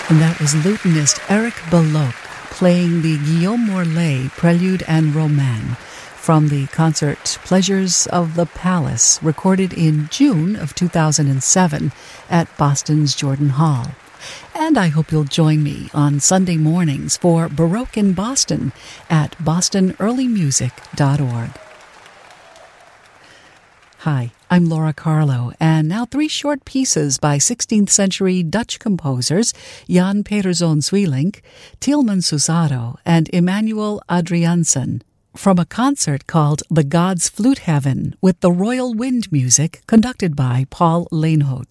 And that was lutenist Eric Belloc playing the Guillaume Morlaix Prelude and Roman from the concert Pleasures of the Palace, recorded in June of 2007 at Boston's Jordan Hall. And I hope you'll join me on Sunday mornings for Baroque in Boston at bostonearlymusic.org. Hi, I'm Laura Carlo, and now 3 short pieces by 16th century Dutch composers Jan Pieterszoon Sweelinck, Tieleman Susado, and Emmanuel Adriaansen, from a concert called The Gods' Flute Heaven with the Royal Wind Music, conducted by Paul Leenhout.